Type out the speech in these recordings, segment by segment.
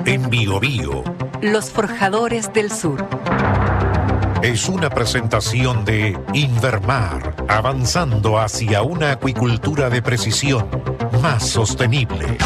en Biobío. Los Forjadores del Sur. Es una presentación de Invermar, avanzando hacia una acuicultura de precisión más sostenible.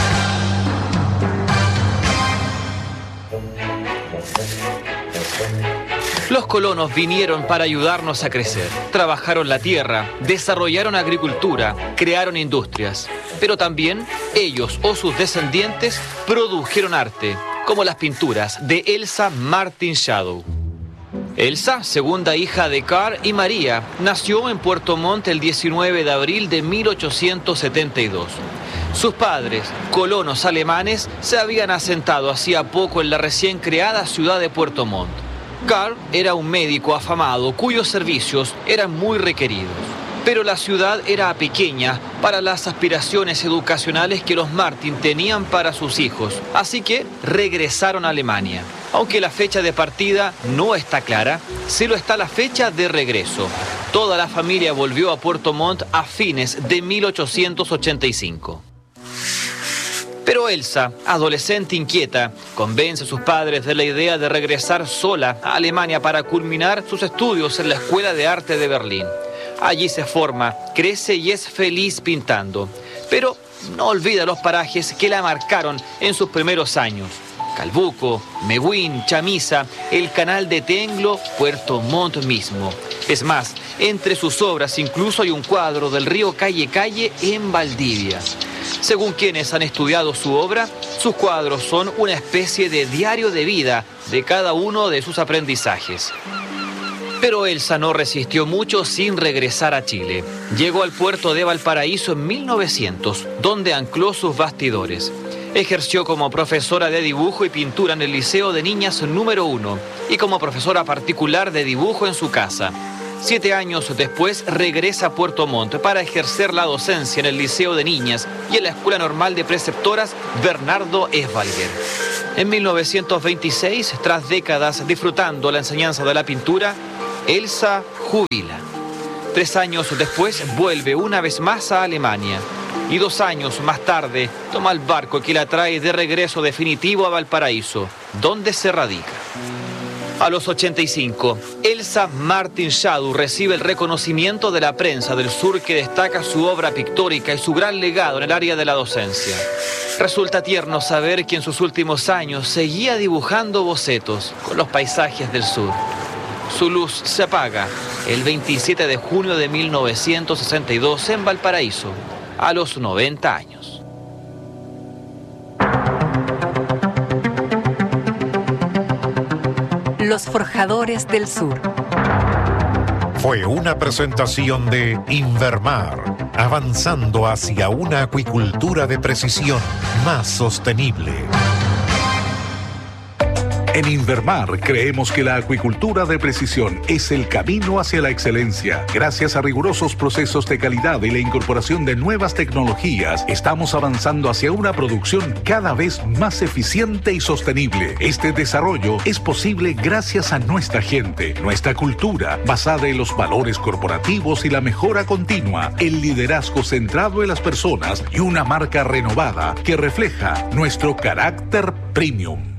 Los colonos vinieron para ayudarnos a crecer. Trabajaron la tierra, desarrollaron agricultura, crearon industrias. Pero también ellos o sus descendientes produjeron arte, como las pinturas de Elsa Martin Shadow. Elsa, segunda hija de Carl y María, nació en Puerto Montt el 19 de abril de 1872. Sus padres, colonos alemanes, se habían asentado hacía poco en la recién creada ciudad de Puerto Montt. Carl era un médico afamado cuyos servicios eran muy requeridos. Pero la ciudad era pequeña para las aspiraciones educacionales que los Martin tenían para sus hijos, así que regresaron a Alemania. Aunque la fecha de partida no está clara, sí lo está la fecha de regreso. Toda la familia volvió a Puerto Montt a fines de 1885. Pero Elsa, adolescente inquieta, convence a sus padres de la idea de regresar sola a Alemania para culminar sus estudios en la Escuela de Arte de Berlín. Allí se forma, crece y es feliz pintando, pero no olvida los parajes que la marcaron en sus primeros años. Calbuco, Mehuín, Chamisa, el canal de Tenglo, Puerto Montt mismo. Es más, entre sus obras incluso hay un cuadro del río Calle en Valdivia. Según quienes han estudiado su obra, sus cuadros son una especie de diario de vida de cada uno de sus aprendizajes. Pero Elsa no resistió mucho sin regresar a Chile. Llegó al puerto de Valparaíso en 1900, donde ancló sus bastidores. Ejerció como profesora de dibujo y pintura en el Liceo de Niñas número 1 y como profesora particular de dibujo en su casa. 7 años después regresa a Puerto Montt para ejercer la docencia en el Liceo de Niñas y en la Escuela Normal de Preceptoras Bernardo Esvalger. En 1926, tras décadas disfrutando la enseñanza de la pintura, Elsa jubila. 3 años después vuelve una vez más a Alemania y 2 años más tarde toma el barco que la trae de regreso definitivo a Valparaíso, donde se radica. A los 85, Elsa Martin Shadow recibe el reconocimiento de la prensa del sur que destaca su obra pictórica y su gran legado en el área de la docencia. Resulta tierno saber que en sus últimos años seguía dibujando bocetos con los paisajes del sur. Su luz se apaga el 27 de junio de 1962 en Valparaíso, a los 90 años. Los Forjadores del Sur. Fue una presentación de Invermar, avanzando hacia una acuicultura de precisión más sostenible. En Invermar creemos que la acuicultura de precisión es el camino hacia la excelencia. Gracias a rigurosos procesos de calidad y la incorporación de nuevas tecnologías, estamos avanzando hacia una producción cada vez más eficiente y sostenible. Este desarrollo es posible gracias a nuestra gente, nuestra cultura, basada en los valores corporativos y la mejora continua, el liderazgo centrado en las personas y una marca renovada que refleja nuestro carácter premium.